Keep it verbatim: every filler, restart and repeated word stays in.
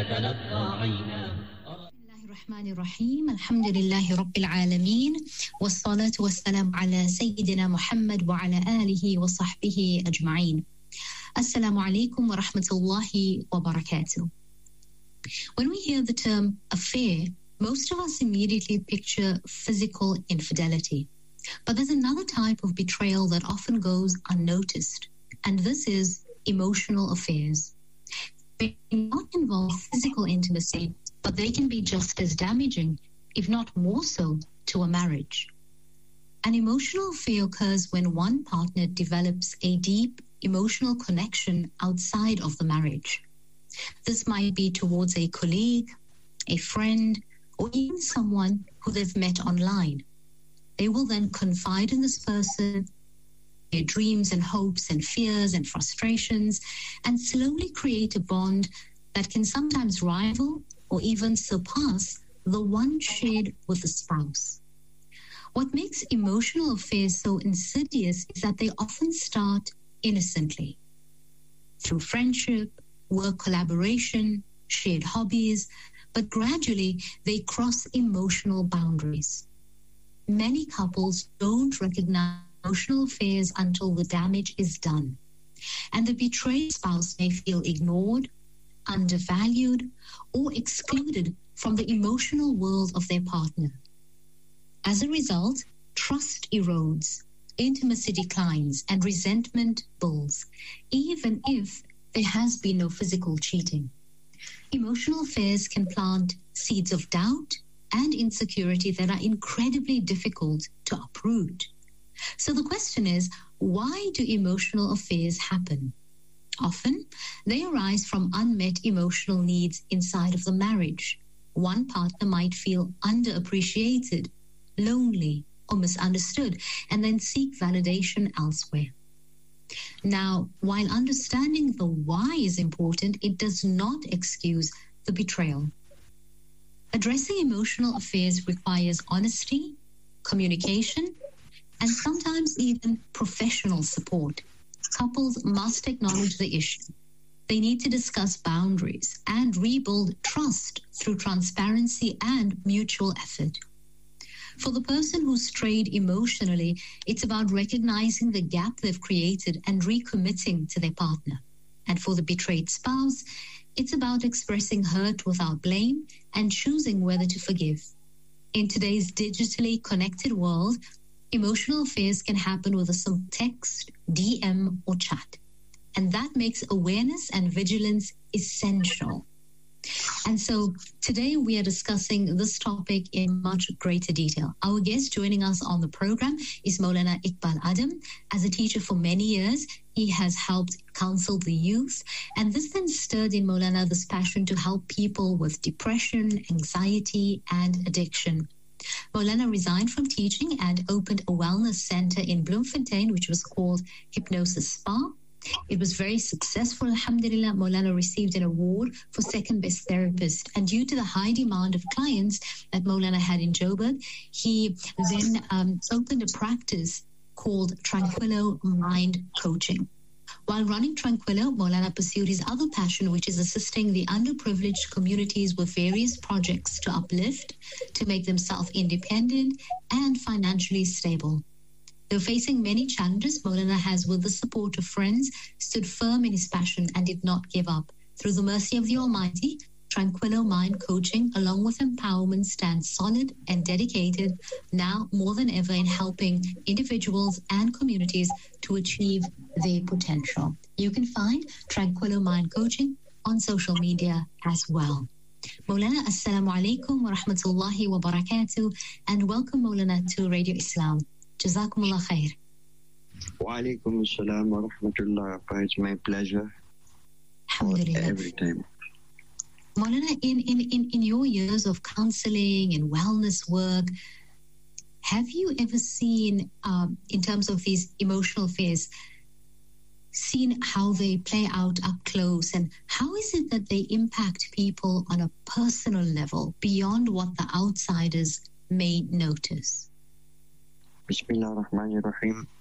تتلقى عيناه. الرحمن الرحيم الحمد لله رب العالمين والصلاة والسلام على سيدنا محمد وعلى آله وصحبه أجمعين. Assalamu alaikum wa rahmatullahi wa barakatuh. When we hear the term affair, most of us immediately picture physical infidelity. But there's another type of betrayal that often goes unnoticed, and this is emotional affairs. They do not involve physical intimacy, but they can be just as damaging, if not more so, to a marriage. An emotional affair occurs when one partner develops a deep emotional connection outside of the marriage. This might be towards a colleague, a friend, or even someone who they've met online. They will then confide in this person, their dreams and hopes and fears and frustrations, and slowly create a bond that can sometimes rival or even surpass the one shared with the spouse. What makes emotional affairs so insidious is that they often start innocently, through friendship, work collaboration, shared hobbies, but gradually they cross emotional boundaries. Many couples don't recognize emotional affairs until the damage is done, and the betrayed spouse may feel ignored, undervalued, or excluded from the emotional world of their partner. As a result, trust erodes, intimacy declines, and resentment builds, even if there has been no physical cheating. Emotional affairs can plant seeds of doubt and insecurity that are incredibly difficult to uproot. So the question is, why do emotional affairs happen? Often, they arise from unmet emotional needs inside of the marriage. One partner might feel underappreciated, lonely, or misunderstood, and then seek validation elsewhere. Now, while understanding the why is important, it does not excuse the betrayal. Addressing emotional affairs requires honesty, communication, and sometimes even professional support. Couples must acknowledge the issue. They need to discuss boundaries and rebuild trust through transparency and mutual effort. For the person who's strayed emotionally, it's about recognizing the gap they've created and recommitting to their partner. And for the betrayed spouse, it's about expressing hurt without blame and choosing whether to forgive. In today's digitally connected world, emotional affairs can happen with a simple text, D M, or chat. And that makes awareness and vigilance essential. And so today we are discussing this topic in much greater detail. Our guest joining us on the program is Maulana Iqbal Adam. As a teacher for many years, he has helped counsel the youth. And this then stirred in Maulana this passion to help people with depression, anxiety, and addiction. Maulana resigned from teaching and opened a wellness center in Bloemfontein, which was called Hypnosis Spa. It was very successful, alhamdulillah. Maulana received an award for second best therapist. And due to the high demand of clients that Maulana had in Joburg, he then um, opened a practice called Tranquillo Mind Coaching. While running Tranquillo, Maulana pursued his other passion, which is assisting the underprivileged communities with various projects to uplift, to make them self-independent and financially stable. Though facing many challenges, Maulana has, with the support of friends, stood firm in his passion and did not give up. Through the mercy of the Almighty, Tranquillo Mind Coaching, along with empowerment, stands solid and dedicated now more than ever in helping individuals and communities to achieve their potential. You can find Tranquillo Mind Coaching on social media as well. Maulana, Assalamu alaikum wa rahmatullahi wa barakatuh, and welcome, Maulana, to Radio Islam. Jazakumullah khair. Wa alaikum assalam wa rahmatullah. It's my pleasure. Alhamdulillah. Every time. Maulana, in, in, in, in your years of counseling and wellness work, have you ever seen, um, in terms of these emotional affairs, seen how they play out up close, and how is it that they impact people on a personal level beyond what the outsiders may notice? Bismillah ar-Rahman ar-Rahim.